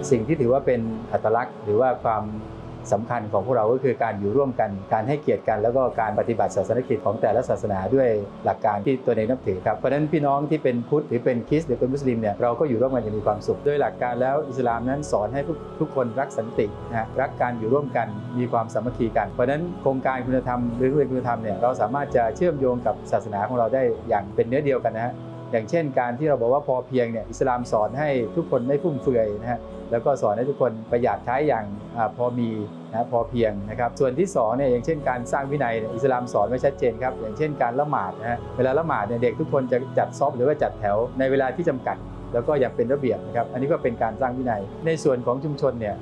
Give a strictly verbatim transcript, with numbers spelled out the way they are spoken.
สิ่งที่ถือว่าเป็นอัตลักษณ์หรือว่าความสำคัญของพวกเราก็คือการอยู่ร่วมกันการให้เกียรติกันแล้วก็การปฏิบัติศาสนกิจของแต่ละศาสนาด้วยหลักการที่ตัวเองนับถือครับเพราะฉะนั้นพี่น้องที่เป็นพุทธหรือเป็นคริสต์หรือเป็นมุสลิมเนี่ยเราก็อยู่ร่วมกันอย่างมีความสุขโดยหลักการแล้วอิสลามนั้นสอนให้ทุกทุกคนรักสันตินะรักการอยู่ร่วมกันมีความสามัคคีกันเพราะฉะนั้นโครงการคุณธรรมหรือเรื่องคุณธรรมเนี่ยเราสามารถจะเชื่อมโยงกับศาสนาของเราได้อย่างเป็นเนื้อเดียวกันนะฮะอย่างเช่นการที่เราบอกว่าพอเพียงเนี่ยอิสลามสอนให้ทุกคนไม่ฟุ่มเฟือยนะฮะแล้วก็สอนให้ทุกคนประหยัดใช้อย่างพอมีนะพอเพียงนะครับส่วนที่สองเนี่ยอย่างเช่นการสร้างวินัยอิสลามสอนไว้ชัดเจนครับอย่างเช่นการละหมาดนะฮะเวลาละหมาดเนี่ยเด็กทุกคนจะจัดซอฟหรือว่าจัดแถวในเวลาที่จำกัดแล้วก็อย่างเป็นระเบียบนะครับอันนี้ก็เป็นการสร้างวินัยในส่วนของชุมชนเนี่ย